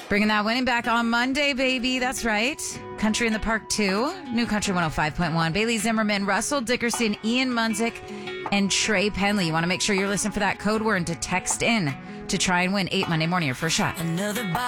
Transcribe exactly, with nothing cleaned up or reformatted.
Bringing that winning back on Monday, baby. That's right. Country in the Park two. New Country one oh five point one. Bailey Zimmerman, Russell Dickerson, Ian Munzik, and Trey Penley. You want to make sure you're listening for that code word to text in to try and win eight Monday morning, your first shot. Another